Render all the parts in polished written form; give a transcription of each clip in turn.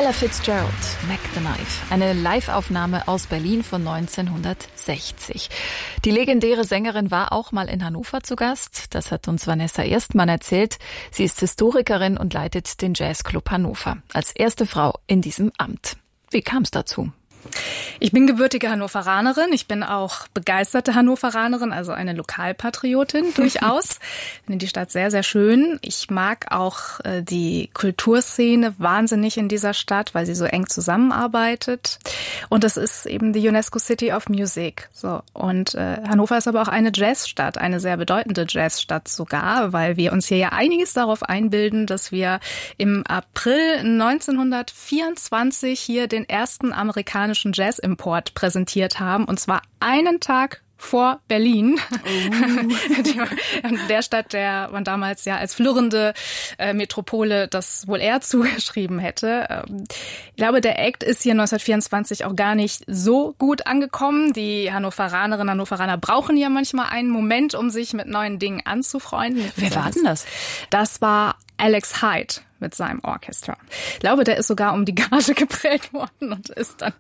Ella Fitzgerald, Mac the Knife, eine Live-Aufnahme aus Berlin von 1960. Die legendäre Sängerin war auch mal in Hannover zu Gast. Das hat uns Vanessa Erstmann erzählt. Sie ist Historikerin und leitet den Jazzclub Hannover als erste Frau in diesem Amt. Wie kam es dazu? Ich bin gebürtige Hannoveranerin. Ich bin auch begeisterte Hannoveranerin, also eine Lokalpatriotin durchaus. Ich finde die Stadt sehr, sehr schön. Ich mag auch die Kulturszene wahnsinnig in dieser Stadt, weil sie so eng zusammenarbeitet. Und das ist eben die UNESCO City of Music. So. Und Hannover ist aber auch eine Jazzstadt, eine sehr bedeutende Jazzstadt sogar, weil wir uns hier ja einiges darauf einbilden, dass wir im April 1924 hier den ersten amerikanischen Jazz-Import präsentiert haben, und zwar einen Tag vor Berlin, der Stadt, der man damals ja als flirrende Metropole das wohl eher zugeschrieben hätte. Ich glaube, der Act ist hier 1924 auch gar nicht so gut angekommen. Die Hannoveranerinnen und Hannoveraner brauchen ja manchmal einen Moment, um sich mit neuen Dingen anzufreunden. Wer war denn das? Das war Alex Hyde mit seinem Orchester. Ich glaube, der ist sogar um die Gage geprellt worden und ist dann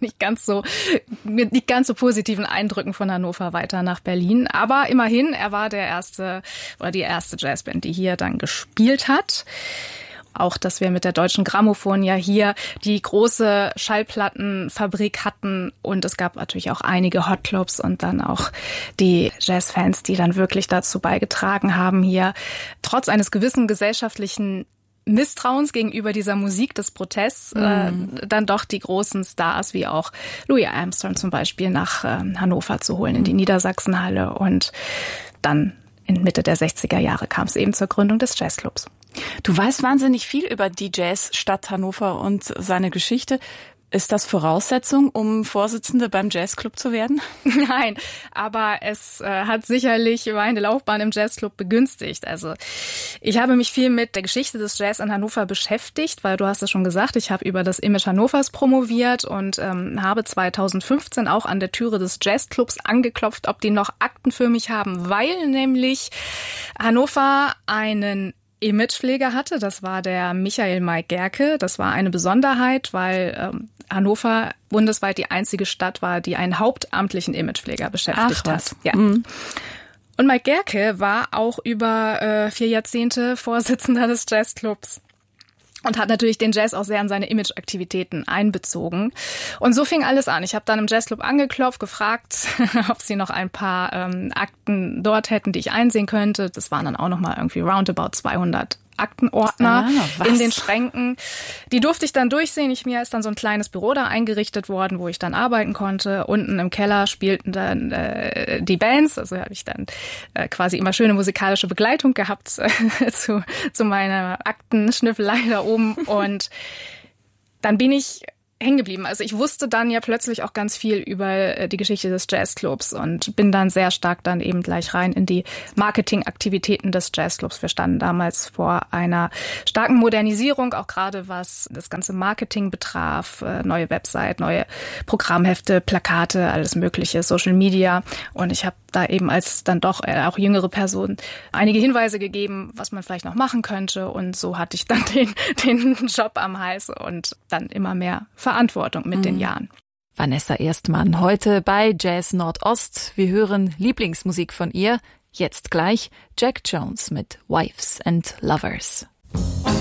mit nicht ganz so positiven Eindrücken von Hannover weiter nach Berlin. Aber immerhin, er war der erste oder die erste Jazzband, die hier dann gespielt hat. Auch, dass wir mit der Deutschen Grammophon ja hier die große Schallplattenfabrik hatten. Und es gab natürlich auch einige Hotclubs und dann auch die Jazzfans, die dann wirklich dazu beigetragen haben, hier trotz eines gewissen gesellschaftlichen Misstrauens gegenüber dieser Musik des Protests dann doch die großen Stars wie auch Louis Armstrong zum Beispiel nach Hannover zu holen in die Niedersachsenhalle. Und dann in Mitte der 60er Jahre kam es eben zur Gründung des Jazzclubs. Du weißt wahnsinnig viel über die Jazzstadt Hannover und seine Geschichte. Ist das Voraussetzung, um Vorsitzende beim Jazzclub zu werden? Nein, aber es hat sicherlich meine Laufbahn im Jazzclub begünstigt. Also ich habe mich viel mit der Geschichte des Jazz in Hannover beschäftigt, weil du hast es schon gesagt, ich habe über das Image Hannovers promoviert und habe 2015 auch an der Türe des Jazzclubs angeklopft, ob die noch Akten für mich haben, weil nämlich Hannover einen Imagepfleger hatte. Das war der Michael Mike Gerke. Das war eine Besonderheit, weil Hannover bundesweit die einzige Stadt war, die einen hauptamtlichen Imagepfleger beschäftigt hat. Ja. Mhm. Und Mike Gerke war auch über 4 Jahrzehnte Vorsitzender des Jazzclubs und hat natürlich den Jazz auch sehr an seine Imageaktivitäten einbezogen. Und so fing alles an. Ich habe dann im Jazzclub angeklopft, gefragt, ob sie noch ein paar Akten dort hätten, die ich einsehen könnte. Das waren dann auch nochmal irgendwie roundabout 200 Aktenordner in den Schränken. Die durfte ich dann durchsehen. Mir ist dann so ein kleines Büro da eingerichtet worden, wo ich dann arbeiten konnte. Unten im Keller spielten dann die Bands. Also habe ich dann quasi immer schöne musikalische Begleitung gehabt zu meiner Aktenschnüffelei da oben. Und dann bin ich hängen geblieben. Also ich wusste dann ja plötzlich auch ganz viel über die Geschichte des Jazzclubs und bin dann sehr stark dann eben gleich rein in die Marketingaktivitäten des Jazzclubs. Wir standen damals vor einer starken Modernisierung, auch gerade was das ganze Marketing betraf, neue Website, neue Programmhefte, Plakate, alles mögliche, Social Media. Und ich habe da eben als dann doch auch jüngere Person einige Hinweise gegeben, was man vielleicht noch machen könnte. Und so hatte ich dann den Job am Hals und dann immer mehr Verantwortung mit den Jahren. Vanessa Erstmann heute bei Jazz Nordost. Wir hören Lieblingsmusik von ihr. Jetzt gleich Jack Jones mit Wives and Lovers.